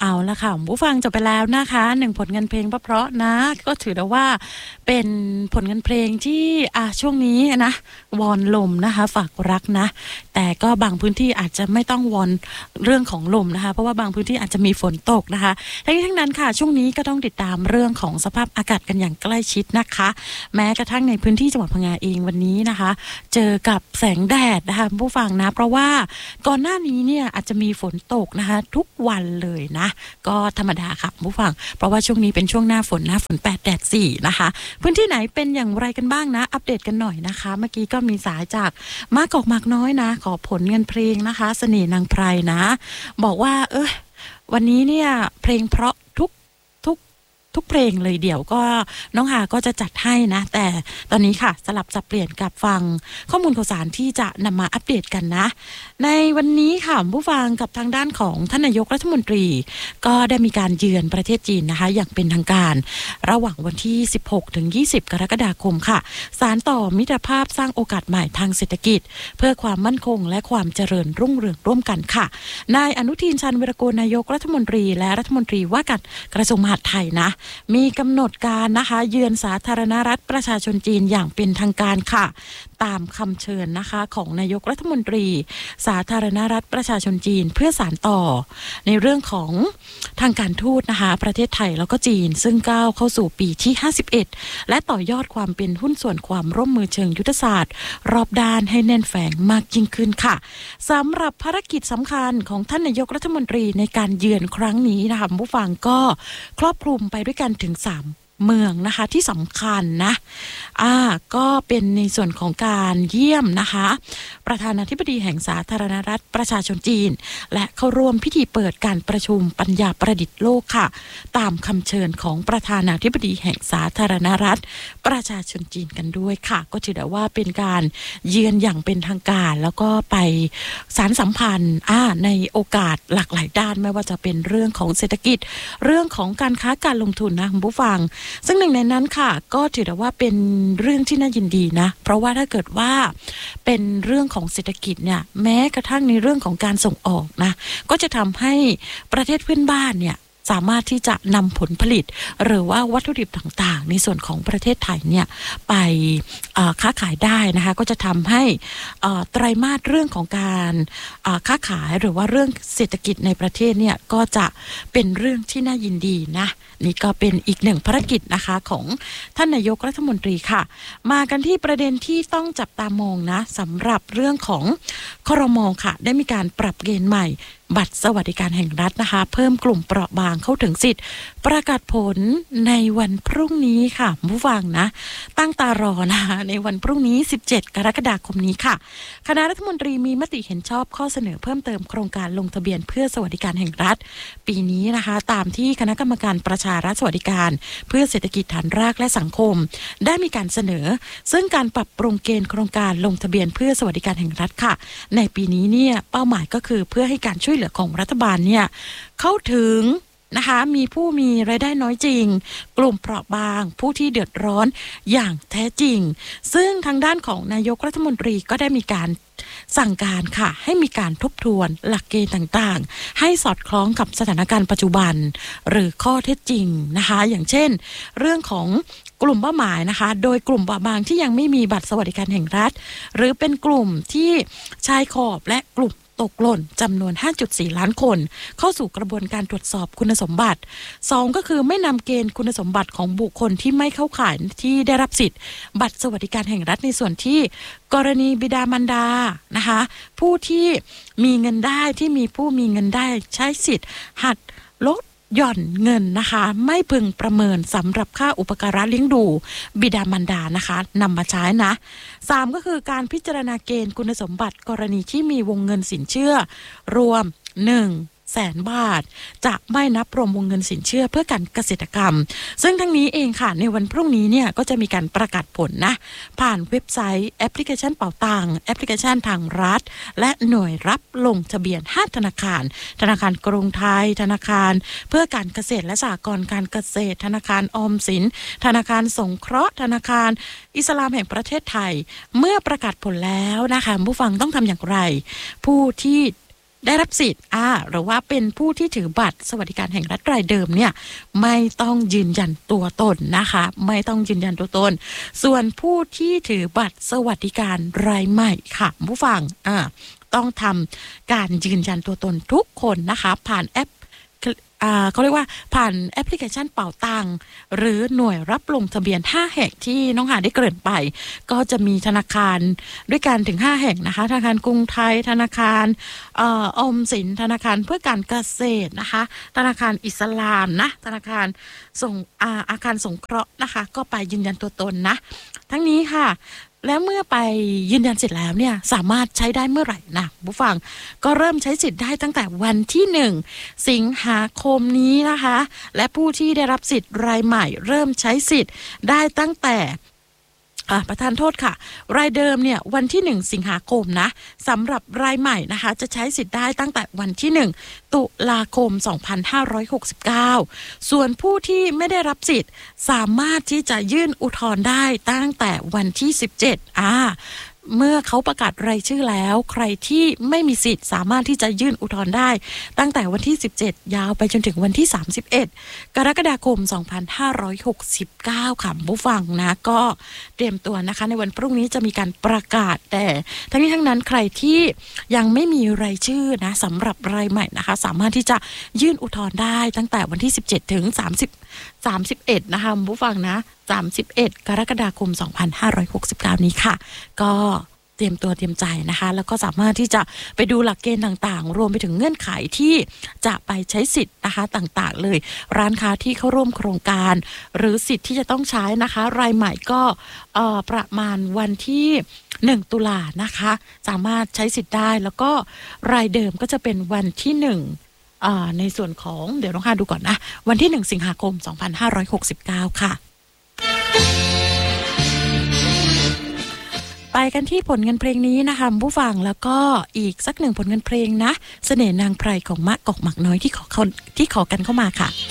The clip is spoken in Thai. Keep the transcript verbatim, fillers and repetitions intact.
เอาละค่ะผู้ฟังจบไปแล้วนะคะหนึ่งผลงานเพลงเพราะๆนะก็ถือได้ว่าเป็นผลงานเพลงที่อ่ะช่วงนี้นะวอนลมนะคะฝากรักนะแต่ก็บางพื้นที่อาจจะไม่ต้องวอนเรื่องของลมนะคะเพราะว่าบางพื้นที่อาจจะมีฝนตกนะคะทั้งนี้ทั้งนั้นค่ะช่วงนี้ก็ต้องติดตามเรื่องของสภาพอากาศกันอย่างใกล้ชิดนะคะแม้กระทั่งในพื้นที่จังหวัดพังงาเองวันนี้นะคะเจอกับแสงแดดนะคะผู้ฟังนะเพราะว่าก่อนหน้านี้เนี่ยอาจจะมีฝนตกนะคะทุกวันเลยนะก็ธรรมดาค่ะผู้ฟังเพราะว่าช่วงนี้เป็นช่วงหน้าฝนหน้าฝนแปดแดดสี่นะคะพื้นที่ไหนเป็นอย่างไรกันบ้างนะอัปเดตกันหน่อยนะคะเมื่อกี้ก็มีสายจากมากอกมากน้อยนะขอผลเงินเพลงนะคะเสน่ห์นางไพรนะบอกว่าเออวันนี้เนี่ยเพลงเพราะทุกทุกทุกเพลงเลยเดี๋ยวก็น้องหาก็จะจัดให้นะแต่ตอนนี้ค่ะสลับสับเปลี่ยนกับฟังข้อมูลข่าวสารที่จะนำมาอัปเดตกันนะในวันนี้ค่ะผู้ฟังกับทางด้านของท่านนายกรัฐมนตรีก็ได้มีการเยือนประเทศจีนนะคะอย่างเป็นทางการระหว่างวันที่สิบหกถึงยี่สิบกรกฎาคมค่ะสานต่อมิตรภาพสร้างโอกาสใหม่ทางเศรษฐกิจเพื่อความมั่นคงและความเจริญรุ่งเรืองร่วมกันค่ะนายอนุทินชาญวีรกูลนายกรัฐมนตรีและรัฐมนตรีว่าการกระทรวงมหาดไทยนะมีกำหนดการนะคะเยือนสาธารณรัฐประชาชนจีนอย่างเป็นทางการค่ะตามคำเชิญนะคะของนายกรัฐมนตรีสาธารณรัฐประชาชนจีนเพื่อสานต่อในเรื่องของทางการทูตนะคะประเทศไทยแล้วก็จีนซึ่งก้าวเข้าสู่ปีที่ห้าสิบเอ็ดและต่อยอดความเป็นหุ้นส่วนความร่วมมือเชิงยุทธศาสตร์รอบด้านให้แน่นแฟ้งมากยิ่งขึ้นค่ะสำหรับภารกิจสำคัญของท่านนายกรัฐมนตรีในการเยือนครั้งนี้นะคะผู้ฟังก็ครอบคลุมไปด้วยกันถึงสามเมืองนะคะที่สำคัญนะอ่าก็เป็นในส่วนของการเยี่ยมนะคะประธานาธิบดีแห่งสาธารณรัฐประชาชนจีนและเข้าร่วมพิธีเปิดการประชุมปัญญาประดิษฐ์โลกค่ะตามคำเชิญของประธานาธิบดีแห่งสาธารณรัฐประชาชนจีนกันด้วยค่ะก็ถือได้ว่าเป็นการเยือนอย่างเป็นทางการแล้วก็ไปสานสัมพันธ์อ่าในโอกาสหลากหลายด้านไม่ว่าจะเป็นเรื่องของเศรษฐกิจเรื่องของการค้าการลงทุนนะคุณผู้ฟังซึ่งหนึ่งในนั้นค่ะก็ถือได้ว่าเป็นเรื่องที่น่ายินดีนะเพราะว่าถ้าเกิดว่าเป็นเรื่องของเศรษฐกิจเนี่ยแม้กระทั่งในเรื่องของการส่งออกนะก็จะทำให้ประเทศเพื่อนบ้านเนี่ยสามารถที่จะนำผลผลิตหรือว่าวัตถุดิบต่างๆในส่วนของประเทศไทยเนี่ยไปค้าขายได้นะคะก็จะทำให้ไตรมาสเรื่องของการค้าขายหรือว่าเรื่องเศรษฐกิจในประเทศเนี่ยก็จะเป็นเรื่องที่น่ายินดีนะนี่ก็เป็นอีกหนึ่งภารกิจนะคะของท่านนายกรัฐมนตรีค่ะมากันที่ประเด็นที่ต้องจับตามองนะสำหรับเรื่องของครม.ค่ะได้มีการปรับเกณฑ์ใหม่บัตรสวัสดิการแห่งรัฐนะคะเพิ่มกลุ่มเปราะบางเข้าถึงสิทธิ์ประกาศผลในวันพรุ่งนี้ค่ะผู้ฟังนะตั้งตารอนะคะในวันพรุ่งนี้สิบเจ็ดกรกฎาคมนี้ค่ะคณะรัฐมนตรีมีมติเห็นชอบข้อเสนอเพิ่มเติมโครงการลงทะเบียนเพื่อสวัสดิการแห่งรัฐปีนี้นะคะตามที่คณะกรรมการประชารัฐสวัสดิการเพื่อเศรษฐกิจฐานรากและสังคมได้มีการเสนอซึ่งการปรับปรุงเกณฑ์โครงการลงทะเบียนเพื่อสวัสดิการแห่งรัฐค่ะในปีนี้เนี่ยเป้าหมายก็คือเพื่อให้การช่วยเหลือของรัฐบาลเนี่ยเข้าถึงนะคะมีผู้มีรายได้น้อยจริงกลุ่มเปราะบางผู้ที่เดือดร้อนอย่างแท้จริงซึ่งทางด้านของนายกรัฐมนตรีก็ได้มีการสั่งการค่ะให้มีการทบทวนหลักเกณฑ์ต่างๆให้สอดคล้องกับสถานการณ์ปัจจุบันหรือข้อเท็จจริงนะคะอย่างเช่นเรื่องของกลุ่มเป้าหมายนะคะโดยกลุ่มเปราะบางที่ยังไม่มีบัตรสวัสดิการแห่งรัฐหรือเป็นกลุ่มที่ชายขอบและกลุ่มตกหล่นจำนวน ห้าจุดสี่ ล้านคนเข้าสู่กระบวนการตรวจสอบคุณสมบัติสองก็คือไม่นำเกณฑ์คุณสมบัติของบุคคลที่ไม่เข้าข่ายที่ได้รับสิทธิ์บัตรสวัสดิการแห่งรัฐในส่วนที่กรณีบิดามารดานะคะผู้ที่มีเงินได้ที่มีผู้มีเงินได้ใช้สิทธิ์หัดลดหย่อนเงินนะคะไม่พึงประเมินสำหรับค่าอุปการะเลี้ยงดูบิดามารดานะคะนำมาใช้นะสามก็คือการพิจารณาเกณฑ์คุณสมบัติกรณีที่มีวงเงินสินเชื่อรวมหนึ่งแสนบาทจะไม่นับรวมวงเงินสินเชื่อเพื่อการเกษตรกรรมซึ่งทั้งนี้เองค่ะในวันพรุ่งนี้เนี่ยก็จะมีการประกาศผลนะผ่านเว็บไซต์แอปพลิเคชันเป๋าตังค์แอปพลิเคชันทางรัฐและหน่วยรับลงทะเบียนห้าธนาคารธนาคารกรุงไทยธนาคารเพื่อการเกษตรและสหกรณ์การเกษตรธนาคารออมสินธนาคารสงเคราะห์ธนาคารอิสลามแห่งประเทศไทยเมื่อประกาศผลแล้วนะคะผู้ฟังต้องทำอย่างไรผู้ที่ได้รับสิทธิ์อ่าหรือว่าเป็นผู้ที่ถือบัตรสวัสดิการแห่งรัฐรายเดิมเนี่ยไม่ต้องยืนยันตัวตนนะคะไม่ต้องยืนยันตัวตนส่วนผู้ที่ถือบัตรสวัสดิการรายใหม่ค่ะผู้ฟังอ่าต้องทำการยืนยันตัวตนทุกคนนะคะผ่านแอปเขาเรียกว่าผ่านแอปพลิเคชันเป๋าตังหรือหน่วยรับลงทะเบียนห้าแห่งที่น้องหาได้เกริ่นไปก็จะมีธนาคารด้วยกันถึงห้าแห่งนะคะธนาคารกรุงไทยธนาคารออมสินธนาคารเพื่อการเกษตรนะคะธนาคารอิสลามนะธนาคารส่งอาอาคารสงเคราะห์นะคะก็ไปยืนยันตัวตนนะทั้งนี้ค่ะแล้วเมื่อไปยืนยันเสร็จแล้วเนี่ยสามารถใช้ได้เมื่อไหร่นะผู้ฟังก็เริ่มใช้สิทธิ์ได้ตั้งแต่วันที่หนึ่งสิงหาคมนี้นะคะและผู้ที่ได้รับสิทธิ์รายใหม่เริ่มใช้สิทธิ์ได้ตั้งแต่อ่าประธานโทษค่ะรายเดิมเนี่ยวันที่หนึ่งสิงหาคมนะสำหรับรายใหม่นะคะจะใช้สิทธิ์ได้ตั้งแต่วันที่หนึ่งตุลาคมสองพันห้าร้อยหกสิบเก้าส่วนผู้ที่ไม่ได้รับสิทธิ์สามารถที่จะยื่นอุทธรณ์ได้ตั้งแต่วันที่สิบเจ็ดอ่าเมื่อเขาประกาศรายชื่อแล้วใครที่ไม่มีสิทธิ์สามารถที่จะยื่นอุทธรณ์ได้ตั้งแต่วันที่สิบเจ็ดยาวไปจนถึงวันที่สามสิบเอ็ดกรกฎาคมสองพันห้าร้อยหกสิบเก้าค่ะผู้ฟังนะก็เตรียมตัวนะคะในวันพรุ่งนี้จะมีการประกาศแต่ทั้งนี้ทั้งนั้นใครที่ยังไม่มีรายชื่อนะสำหรับรายใหม่นะคะสามารถที่จะยื่นอุทธรณ์ได้ตั้งแต่วันที่สิบเจ็ดถึงสามสิบ สามสิบเอ็ดนะคะผู้ฟังนะสามสิบเอ็ดกรกฎาคมสองพันห้าร้อยหกสิบเก้านี้ค่ะก็เตรียมตัวเตรียมใจนะคะแล้วก็สามารถที่จะไปดูหลักเกณฑ์ต่างๆรวมไปถึงเงื่อนไขที่จะไปใช้สิทธิ์นะคะต่างๆเลยร้านค้าที่เข้าร่วมโครงการหรือสิทธิ์ที่จะต้องใช้นะคะรายใหม่ก็เอ่อประมาณวันที่หนึ่งตุลานะคะสามารถใช้สิทธิ์ได้แล้วก็รายเดิมก็จะเป็นวันที่หนึ่งในส่วนของเดี๋ยวน้องฮาดูก่อนนะวันที่หนึ่งสิงหาคมสองพันห้าร้อยหกสิบเก้าค่ะไปกันที่ผลงานเพลงนี้นะคะผู้ฟังแล้วก็อีกสักหนึ่งผลงานเพลงนะเสน่ห์นางไพรของมะกอกหมักน้อยที่ขอที่ขอกันเข้ามาค่ะ